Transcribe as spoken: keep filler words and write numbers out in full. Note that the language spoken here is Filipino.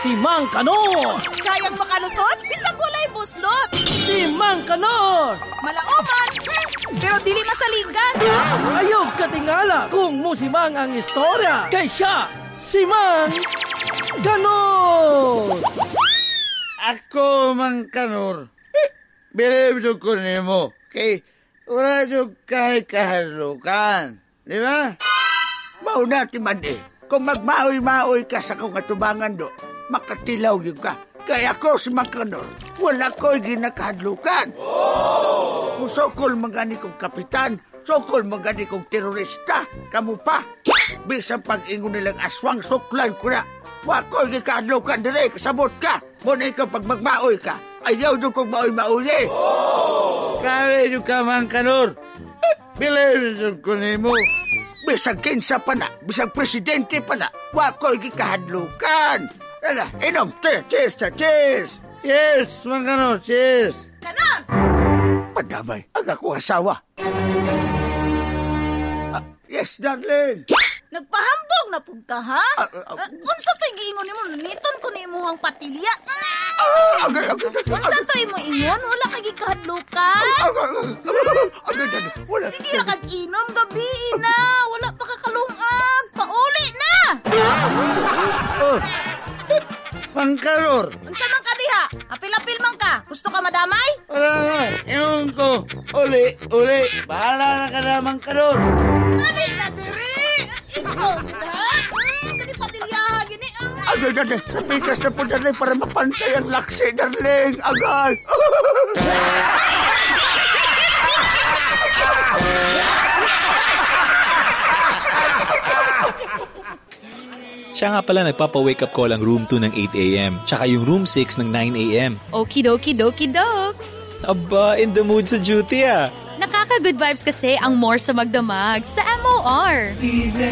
si Mang Kanor. Kayang makalusot, bisag walay buslot. Si Mang Kanor. Malaoman, pero dili masaligan. Ayog katingala kung musimang ang istorya. Kay siya, si Mang Kanor. Ako, Mang Kanor. Bilib ko nimo. Kay wala yung kahit kahalukan. Di ba? Mauna timan eh. Kung magmaoy-maoy ka sa kong atubangan do, makatilaw yung ka. Kaya ako si Mang Kanor, wala ko'y ginakahadlukan. Oh! Musokol magani kong kapitan, sokol magani kong terorista, kamu pa. Bisang pag-ingon nilang aswang suklan ko na. Wala ko'y ginakahadlukan dire, kasabot ka. Muna ikaw pag magmaoy ka, ayaw doon kong maoy-maoy eh. Oh! Grabe yung ka, Mang Kanor. Bilib yung kunimo. Bisag kinsa pa na, bisag presidente pa na, wako'y gikahadlukan. Ala, inom, cheers, cheers. Cheers, Mang Kanor, cheers. Kanon! Padamay, ang ako asawa. Ah, yes, darling. Nagpahambog na pud ka, ha? Ah, ah, Uh, unsa to'y giingon nimo? Niton ko nimo hang patilya. Ah, agad, agad, agad. Unsa to'y mo ingon? Wala kay gikahadlukan. Agad, agad, agad, agad. Wala. Sige ra kag inom gabi na. Wala pa kakalungag. Pauli na. Oh, Mang Kanor. Unsa man ka diha? Apil-apil man ka. Gusto ka madamay? Wala nga, inom ko. Uli, uli. Bahala na ka na, Mang Kanor. Kali na diri. Ikaw na. Hmm, dili patilyaha gini. Ah. Agad, agad. Sa pikas na po, darling, para mapantay ang laksi, darling. Agad. Siya nga pala nagpapa-wake up call ang room two ng eight a.m. Tsaka yung room six ng nine a.m. Okie-dokie-dokie, dogs. Aba, in the mood sa duty ah. Nakaka-good vibes kasi ang more sa magdamag sa M O R.